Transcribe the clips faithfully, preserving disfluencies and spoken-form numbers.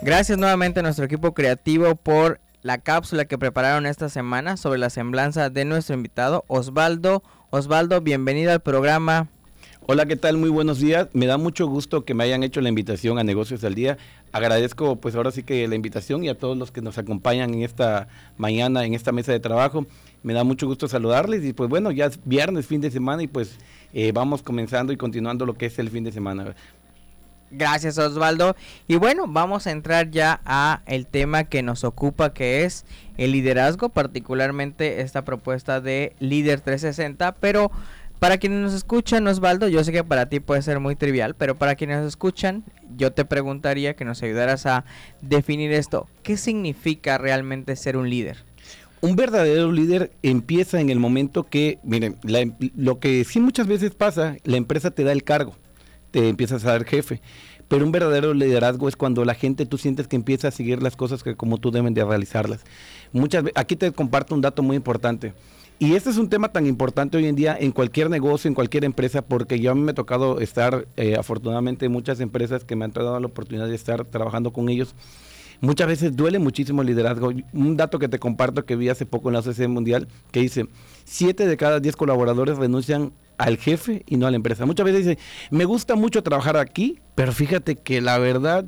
Gracias nuevamente a nuestro equipo creativo por la cápsula que prepararon esta semana sobre la semblanza de nuestro invitado, Osvaldo. Osvaldo, bienvenido al programa. Hola, ¿qué tal? Muy buenos días. Me da mucho gusto que me hayan hecho la invitación a Negocios al Día. Agradezco pues ahora sí que la invitación y a todos los que nos acompañan en esta mañana, en esta mesa de trabajo. Me da mucho gusto saludarles y pues bueno, ya es viernes, fin de semana y pues eh, vamos comenzando y continuando lo que es el fin de semana. Gracias, Osvaldo. Y bueno, vamos a entrar ya a el tema que nos ocupa, que es el liderazgo, particularmente esta propuesta de Líder trescientos sesenta, pero para quienes nos escuchan, Osvaldo, yo sé que para ti puede ser muy trivial, pero para quienes nos escuchan, yo te preguntaría que nos ayudaras a definir esto. ¿Qué significa realmente ser un líder? Un verdadero líder empieza en el momento que, miren, la, lo que sí muchas veces pasa, la empresa te da el cargo, te empiezas a dar jefe, pero un verdadero liderazgo es cuando la gente tú sientes que empieza a seguir las cosas que como tú deben de realizarlas. Muchas veces, aquí te comparto un dato muy importante. Y este es un tema tan importante hoy en día en cualquier negocio, en cualquier empresa, porque yo a mí me ha tocado estar, eh, afortunadamente, en muchas empresas que me han dado la oportunidad de estar trabajando con ellos. Muchas veces duele muchísimo el liderazgo. Un dato que te comparto que vi hace poco en la O C C Mundial, que dice, siete de cada diez colaboradores renuncian al jefe y no a la empresa. Muchas veces dicen, me gusta mucho trabajar aquí, pero fíjate que la verdad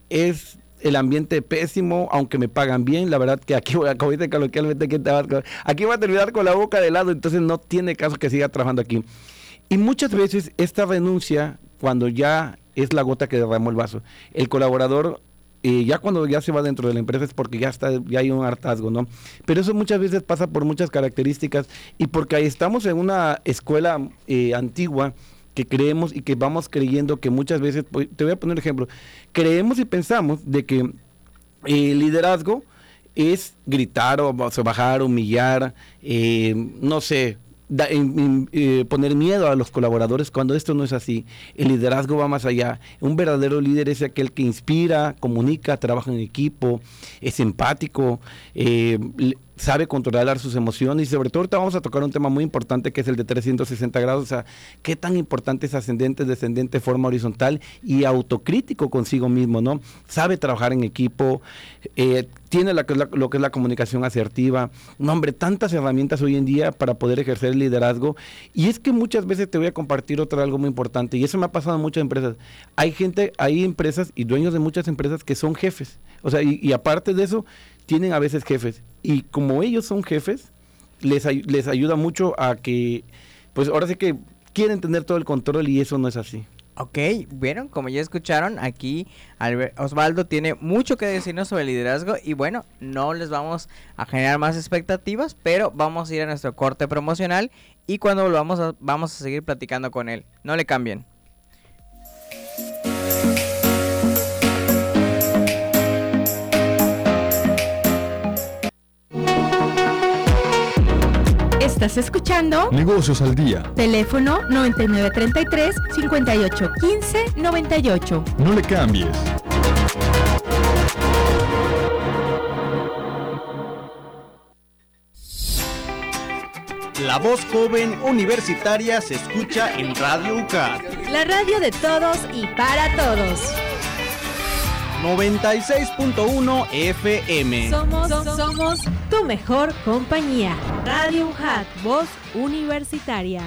es el ambiente pésimo, aunque me pagan bien, la verdad que aquí voy a, como dice coloquialmente, aquí, aquí voy a terminar con la boca de lado, entonces no tiene caso que siga trabajando aquí. Y muchas veces esta renuncia, cuando ya es la gota que derramó el vaso, el colaborador, eh, ya cuando ya se va dentro de la empresa es porque ya está, ya hay un hartazgo, ¿no? Pero eso muchas veces pasa por muchas características y porque ahí estamos en una escuela eh, antigua, que creemos y que vamos creyendo que muchas veces, te voy a poner un ejemplo, creemos y pensamos de que el liderazgo es gritar o, o bajar, humillar, eh, no sé, da, eh, eh, poner miedo a los colaboradores, cuando esto no es así. El liderazgo va más allá. Un verdadero líder es aquel que inspira, comunica, trabaja en equipo, es empático, eh, sabe controlar sus emociones y sobre todo ahorita vamos a tocar un tema muy importante que es el de trescientos sesenta grados, o sea, qué tan importante es ascendente, descendente, forma horizontal y autocrítico consigo mismo, ¿no? Sabe trabajar en equipo, eh, tiene la, la, lo que es la comunicación asertiva, no hombre, tantas herramientas hoy en día para poder ejercer el liderazgo y es que muchas veces te voy a compartir otra algo muy importante y eso me ha pasado en muchas empresas, hay gente, hay empresas y dueños de muchas empresas que son jefes, o sea, y, y aparte de eso, tienen a veces jefes y como ellos son jefes, les, les ayuda mucho a que, pues ahora sí que quieren tener todo el control y eso no es así. Ok, vieron, como ya escucharon, aquí Albert, Osvaldo tiene mucho que decirnos sobre el liderazgo y bueno, no les vamos a generar más expectativas, pero vamos a ir a nuestro corte promocional y cuando volvamos a, vamos a seguir platicando con él. No le cambien. Estás escuchando Negocios al Día. Teléfono noventa y nueve treinta y tres, cincuenta y ocho quince, noventa y ocho. No le cambies. La voz joven universitaria se escucha en Radio U C A T. La radio de todos y para todos. noventa y seis punto uno F M. Somos, somos tu mejor compañía. Radio U C A T, voz universitaria.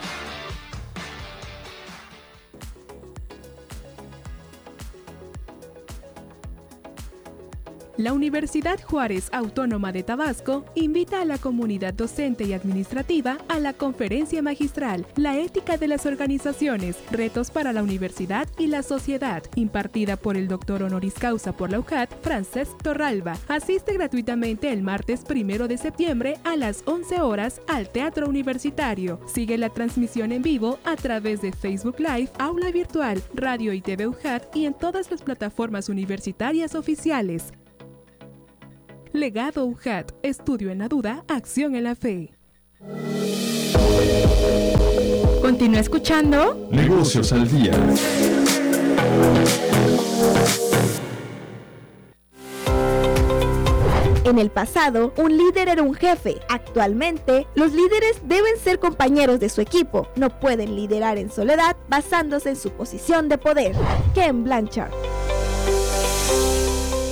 La Universidad Juárez Autónoma de Tabasco invita a la comunidad docente y administrativa a la conferencia magistral La ética de las organizaciones, retos para la universidad y la sociedad, impartida por el doctor honoris causa por la U C A T, Francesc Torralba. Asiste gratuitamente el martes primero de septiembre a las once horas al Teatro Universitario. Sigue la transmisión en vivo a través de Facebook Live, Aula Virtual, Radio y T V U C A T y en todas las plataformas universitarias oficiales. Legado U C A T, estudio en la duda, acción en la fe. Continúa escuchando Negocios al Día. En el pasado, un líder era un jefe. Actualmente, los líderes deben ser compañeros de su equipo. No pueden liderar en soledad basándose en su posición de poder. Ken Blanchard.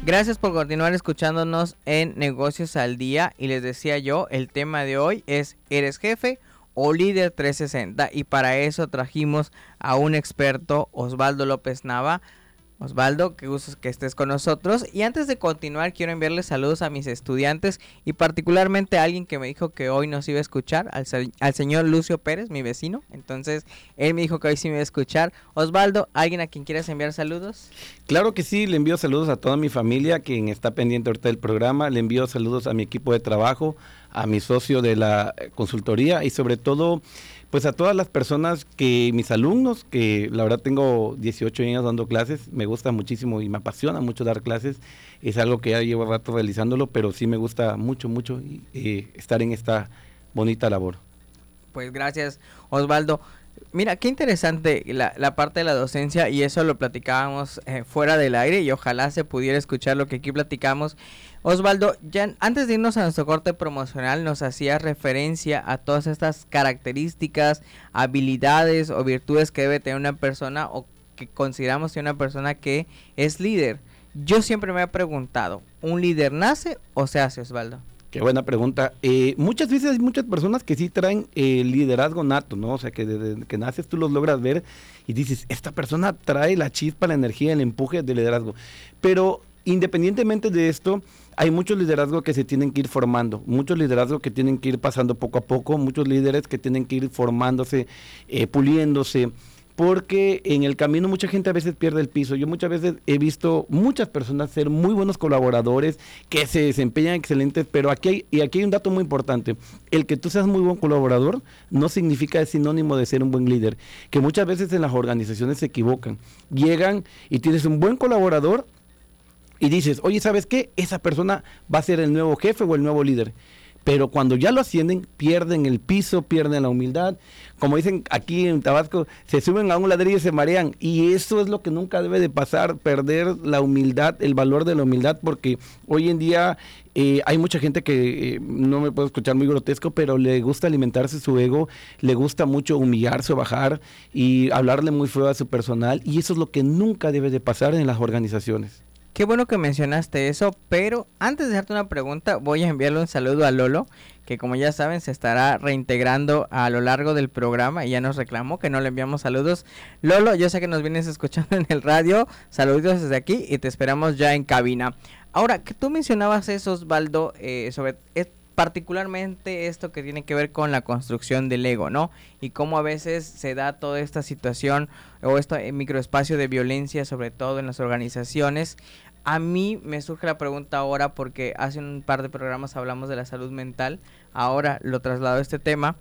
Gracias por continuar escuchándonos en Negocios al Día. Y les decía yo, el tema de hoy es ¿eres jefe o líder trescientos sesenta? Y para eso trajimos a un experto, Osvaldo López Nava. Osvaldo, qué gusto que estés con nosotros. Y antes de continuar, quiero enviarles saludos a mis estudiantes y particularmente a alguien que me dijo que hoy nos iba a escuchar, al, se- al señor Lucio Pérez, mi vecino. Entonces, él me dijo que hoy sí me iba a escuchar. Osvaldo, ¿alguien a quien quieras enviar saludos? Claro que sí, le envío saludos a toda mi familia, quien está pendiente ahorita del programa. Le envío saludos a mi equipo de trabajo, a mi socio de la eh, consultoría y sobre todo, pues a todas las personas que, mis alumnos, que la verdad tengo dieciocho años dando clases, me gusta muchísimo y me apasiona mucho dar clases. Es algo que ya llevo rato realizándolo, pero sí me gusta mucho, mucho eh, estar en esta bonita labor. Pues gracias, Osvaldo. Mira, qué interesante la, la parte de la docencia, y eso lo platicábamos eh, fuera del aire y ojalá se pudiera escuchar lo que aquí platicamos. Osvaldo, ya antes de irnos a nuestro corte promocional nos hacía referencia a todas estas características, habilidades o virtudes que debe tener una persona o que consideramos que una persona que es líder. Yo siempre me he preguntado, ¿un líder nace o se hace, Osvaldo? Qué buena pregunta. Eh, muchas veces hay muchas personas que sí traen el eh, liderazgo nato, ¿no? O sea, que desde que naces tú los logras ver y dices, esta persona trae la chispa, la energía, el empuje del liderazgo. Pero independientemente de esto, hay muchos liderazgos que se tienen que ir formando, muchos liderazgos que tienen que ir pasando poco a poco, muchos líderes que tienen que ir formándose, eh, puliéndose, porque en el camino mucha gente a veces pierde el piso. Yo muchas veces he visto muchas personas ser muy buenos colaboradores, que se desempeñan excelentes, pero aquí hay, y aquí hay un dato muy importante, el que tú seas muy buen colaborador no significa, es sinónimo de ser un buen líder, que muchas veces en las organizaciones se equivocan, llegan y tienes un buen colaborador, y dices, oye, ¿sabes qué? Esa persona va a ser el nuevo jefe o el nuevo líder. Pero cuando ya lo ascienden, pierden el piso, pierden la humildad. Como dicen aquí en Tabasco, se suben a un ladrillo y se marean. Y eso es lo que nunca debe de pasar, perder la humildad, el valor de la humildad, porque hoy en día eh, hay mucha gente que, eh, no me puedo escuchar muy grotesco, pero le gusta alimentarse su ego, le gusta mucho humillarse o bajar y hablarle muy feo a su personal. Y eso es lo que nunca debe de pasar en las organizaciones. Qué bueno que mencionaste eso, pero antes de hacerte una pregunta, voy a enviarle un saludo a Lolo, que como ya saben se estará reintegrando a lo largo del programa y ya nos reclamó que no le enviamos saludos. Lolo, yo sé que nos vienes escuchando en el radio, saludos desde aquí y te esperamos ya en cabina. Ahora, que tú mencionabas eso, Osvaldo, eh, sobre... Eh, particularmente esto que tiene que ver con la construcción del ego, ¿no? Y cómo a veces se da toda esta situación o este microespacio de violencia, sobre todo en las organizaciones. A mí me surge la pregunta ahora porque hace un par de programas hablamos de la salud mental, ahora lo traslado a este tema.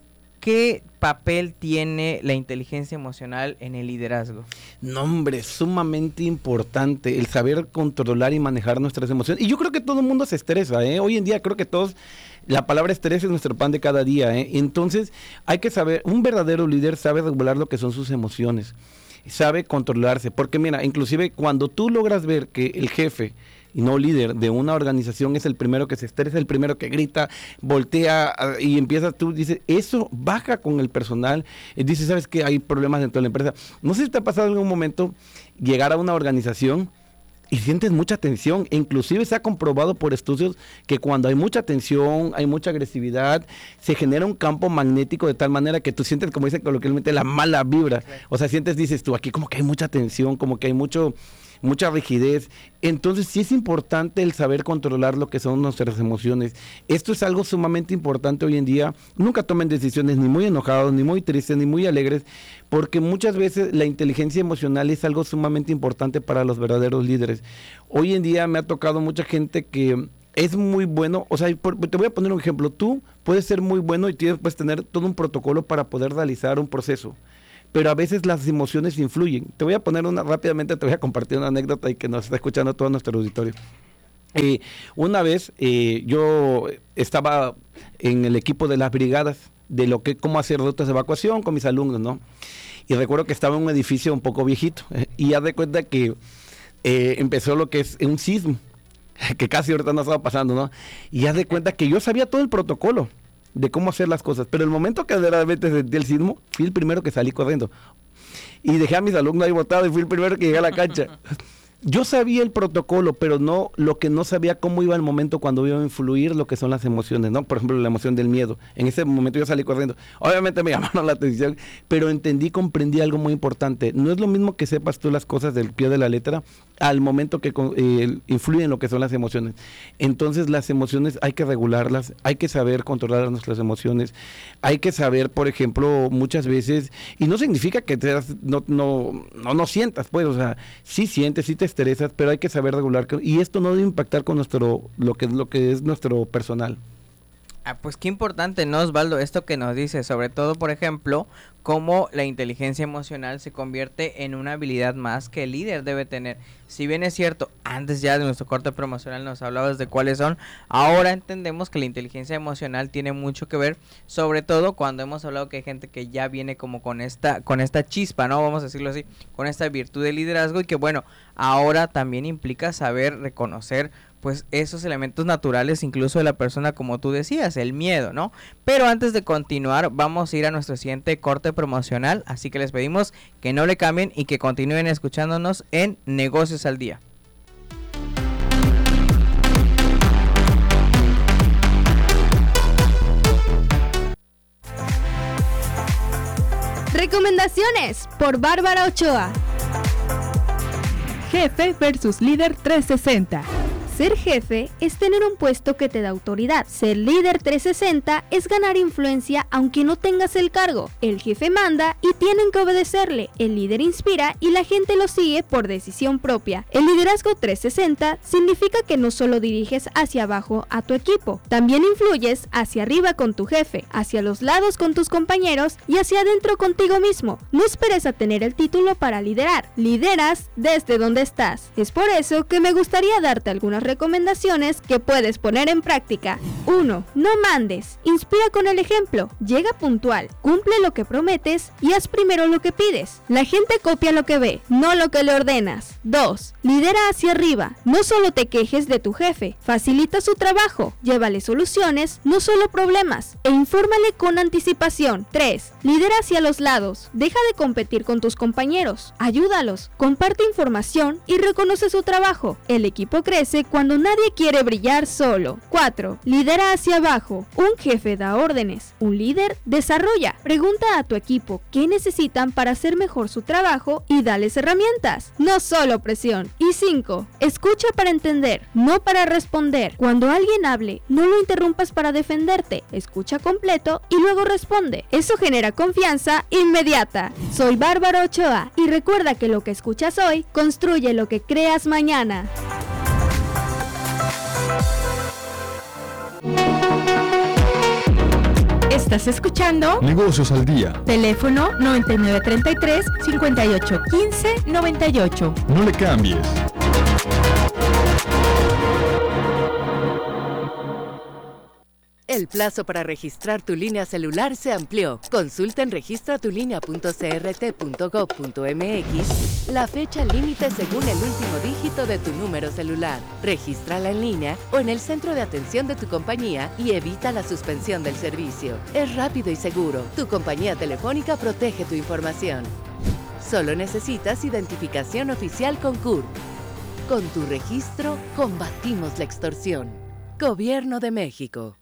¿Qué papel tiene la inteligencia emocional en el liderazgo? No, hombre, sumamente importante el saber controlar y manejar nuestras emociones. Y yo creo que todo el mundo se estresa, ¿eh? Hoy en día creo que todos, la palabra estrés es nuestro pan de cada día, ¿eh? Entonces hay que saber, un verdadero líder sabe regular lo que son sus emociones, sabe controlarse, porque mira, inclusive cuando tú logras ver que el jefe y no líder de una organización es el primero que se estresa, el primero que grita, voltea y empieza, tú dices, eso baja con el personal, y dices, ¿sabes qué? Hay problemas dentro de la empresa. No sé si te ha pasado en algún momento llegar a una organización y sientes mucha tensión, e inclusive se ha comprobado por estudios que cuando hay mucha tensión, hay mucha agresividad, se genera un campo magnético de tal manera que tú sientes, como dicen coloquialmente, la mala vibra. O sea, sientes, dices tú, aquí como que hay mucha tensión, como que hay mucho... mucha rigidez. Entonces sí es importante el saber controlar lo que son nuestras emociones. Esto es algo sumamente importante hoy en día. Nunca tomen decisiones ni muy enojados, ni muy tristes, ni muy alegres, porque muchas veces la inteligencia emocional es algo sumamente importante para los verdaderos líderes. Hoy en día me ha tocado mucha gente que es muy bueno, o sea, por, te voy a poner un ejemplo. Tú puedes ser muy bueno y tienes, puedes tener todo un protocolo para poder realizar un proceso, pero a veces las emociones influyen. Te voy a poner una, rápidamente te voy a compartir una anécdota y que nos está escuchando todo nuestro auditorio. Eh, una vez eh, yo estaba en el equipo de las brigadas, de lo que, cómo hacer rutas de evacuación con mis alumnos, ¿no? Y recuerdo que estaba en un edificio un poco viejito, eh, y ya de cuenta que eh, empezó lo que es un sismo, que casi ahorita no estaba pasando, ¿no? Y ya de cuenta que yo sabía todo el protocolo de cómo hacer las cosas, pero el momento que de repente sentí el sismo, fui el primero que salí corriendo y dejé a mis alumnos ahí botados y fui el primero que llegué a la cancha. Yo sabía el protocolo, pero no lo que no sabía cómo iba el momento cuando iba a influir lo que son las emociones, ¿no? Por ejemplo, la emoción del miedo. En ese momento yo salí corriendo. Obviamente me llamaron la atención, pero entendí, comprendí algo muy importante. No es lo mismo que sepas tú las cosas del pie de la letra al momento que eh, influyen lo que son las emociones. Entonces, las emociones hay que regularlas, hay que saber controlar nuestras emociones, hay que saber, por ejemplo, muchas veces, y no significa que te, no, no, no, no sientas, pues, o sea, sí sientes, sí te estresas, pero hay que saber regular, y esto no debe impactar con nuestro, lo que, lo que es nuestro personal. Ah, pues qué importante, ¿no, Osvaldo? Esto que nos dice, sobre todo, por ejemplo, cómo la inteligencia emocional se convierte en una habilidad más que el líder debe tener. Si bien es cierto, antes ya de nuestro corte promocional nos hablabas de cuáles son, ahora entendemos que la inteligencia emocional tiene mucho que ver, sobre todo cuando hemos hablado que hay gente que ya viene como con esta, con esta chispa, ¿no? Vamos a decirlo así, con esta virtud de liderazgo, y que bueno, ahora también implica saber reconocer pues esos elementos naturales incluso de la persona, como tú decías, el miedo, ¿no? Pero antes de continuar, vamos a ir a nuestro siguiente corte promocional, así que les pedimos que no le cambien y que continúen escuchándonos en Negocios al Día. Recomendaciones por Bárbara Ochoa. Jefe versus líder trescientos sesenta. Ser jefe es tener un puesto que te da autoridad. Ser líder trescientos sesenta es ganar influencia aunque no tengas el cargo. El jefe manda y tienen que obedecerle. El líder inspira y la gente lo sigue por decisión propia. El liderazgo trescientos sesenta significa que no solo diriges hacia abajo a tu equipo, también influyes hacia arriba con tu jefe, hacia los lados con tus compañeros y hacia adentro contigo mismo. No esperes a tener el título para liderar. Lideras desde donde estás. Es por eso que me gustaría darte algunas recomendaciones que puedes poner en práctica. uno. No mandes. Inspira con el ejemplo. Llega puntual. Cumple lo que prometes y haz primero lo que pides. La gente copia lo que ve, no lo que le ordenas. dos. Lidera hacia arriba. No solo te quejes de tu jefe. Facilita su trabajo. Llévale soluciones, no solo problemas. E infórmale con anticipación. tres. Lidera hacia los lados. Deja de competir con tus compañeros. Ayúdalos. Comparte información y reconoce su trabajo. El equipo crece cuando Cuando nadie quiere brillar solo. cuatro. Lidera hacia abajo. Un jefe da órdenes. Un líder desarrolla. Pregunta a tu equipo qué necesitan para hacer mejor su trabajo y dales herramientas. No solo presión. Y cinco. Escucha para entender, no para responder. Cuando alguien hable, no lo interrumpas para defenderte. Escucha completo y luego responde. Eso genera confianza inmediata. Soy Bárbara Ochoa y recuerda que lo que escuchas hoy construye lo que creas mañana. Estás escuchando Negocios al Día. teléfono noventa y nueve treinta y tres, cincuenta y ocho quince, noventa y ocho. No le cambies. El plazo para registrar tu línea celular se amplió. Consulta en registra tu línea punto c r t punto gov punto m x la fecha límite según el último dígito de tu número celular. Regístrala en línea o en el centro de atención de tu compañía y evita la suspensión del servicio. Es rápido y seguro. Tu compañía telefónica protege tu información. Solo necesitas identificación oficial con C U R. Con tu registro, combatimos la extorsión. Gobierno de México.